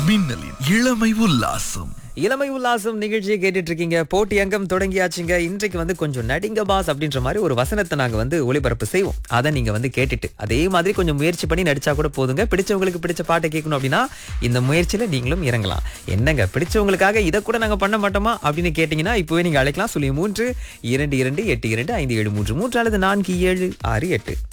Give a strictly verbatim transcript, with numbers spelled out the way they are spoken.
மின்னலின் இளமை உல்லாசம். இளமை உல்லாசம் நிகழ்ச்சியை கேட்டுட்டு இருக்கீங்க. போட்டி அங்கம் தொடங்கியாச்சுங்க. இன்றைக்கு வந்து கொஞ்சம் நடிங்க பாஸ் அப்படின்ற மாதிரி ஒரு வசனத்தை நாங்க வந்து ஒளிபரப்பு செய்வோம். அதை நீங்க வந்து கேட்டுட்டு அதே மாதிரி கொஞ்சம் முயற்சி பண்ணி நடிச்சா கூட போதுங்க. பிடிச்சவங்களுக்கு பிடிச்ச பாட்டை கேட்கணும் அப்படின்னா இந்த முயற்சியில நீங்களும் இறங்கலாம். என்னங்க பிடிச்சவங்களுக்காக இதை கூட நாங்க பண்ண மாட்டோமா அப்படின்னு கேட்டீங்கன்னா இப்பவே நீங்க அழைக்கலாம். சொல்லி மூன்று இரண்டு இரண்டு எட்டு இரண்டு ஐந்து ஏழு மூன்று மூன்று அல்லது நான்கு ஏழு ஆறு எட்டு.